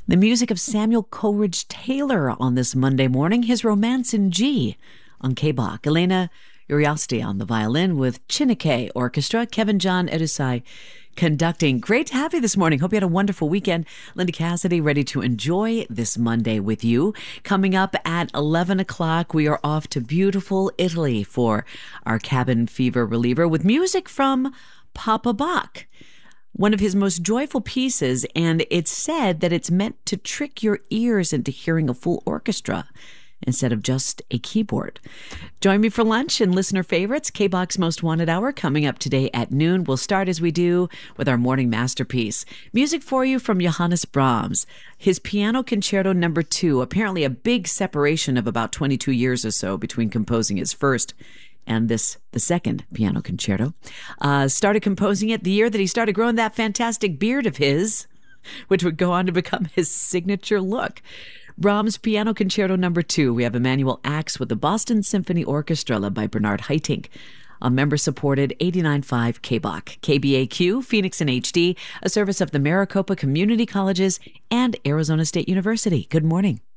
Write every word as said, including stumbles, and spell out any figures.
The music of Samuel Coleridge Taylor on this Monday morning, his Romance in G on K B O C. Elena Uriosty on the violin with Chineke Orchestra. Kevin John Edusai conducting. Great to have you this morning. Hope you had a wonderful weekend. Linda Cassidy ready to enjoy this Monday with you. Coming up at eleven o'clock, we are off to beautiful Italy for our cabin fever reliever with music from Papa Bach. One of his most joyful pieces, and it's said that it's meant to trick your ears into hearing a full orchestra instead of just a keyboard. Join me for lunch and listener favorites. K B O C's Most Wanted Hour coming up today at noon. We'll start as we do with our morning masterpiece. Music for you from Johannes Brahms. His Piano Concerto number two, apparently a big separation of about twenty-two years or so between composing his first and this, the second piano concerto. Uh, started composing it the year that he started growing that fantastic beard of his, which would go on to become his signature look. Brahms Piano Concerto number two. We have Emanuel Ax with the Boston Symphony Orchestra led by Bernard Haitink. A member-supported eighty-nine point five K B O C. K B A Q, Phoenix in H D, a service of the Maricopa Community Colleges and Arizona State University. Good morning.